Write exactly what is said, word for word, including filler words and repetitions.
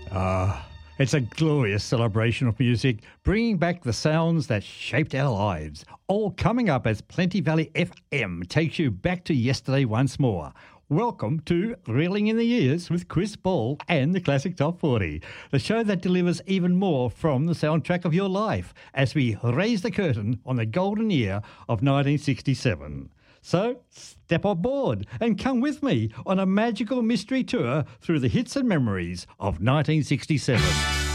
Ah, it's a glorious celebration of music, bringing back the sounds that shaped our lives. All coming up as Plenty Valley F M takes you back to yesterday once more. Welcome to Reeling in the Years with Chris Ball and the Classic Top forty, the show that delivers even more from the soundtrack of your life as we raise the curtain on the golden year of nineteen sixty-seven. So step aboard and come with me on a magical mystery tour through the hits and memories of nineteen sixty-seven.